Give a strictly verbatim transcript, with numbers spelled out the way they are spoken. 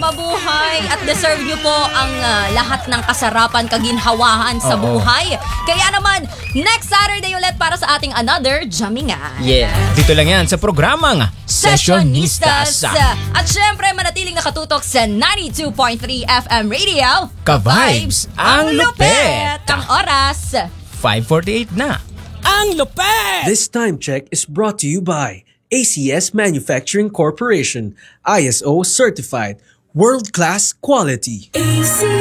Mabuhay at deserve nyo po ang ah, lahat ng kasarapan, kaginhawahan sa Oo. buhay. Kaya naman, next Saturday ulit para sa ating another Jamingan. Yeah. Dito lang yan sa programang Sessionistas. At syempre, manatiling nakatutok sa ninety-two point three F M Radio. Ka-vibes, ang lupet. Ang oras. five forty-eight na. Ang lupet! This time check is brought to you by A C S Manufacturing Corporation, I S O certified, world-class quality. A C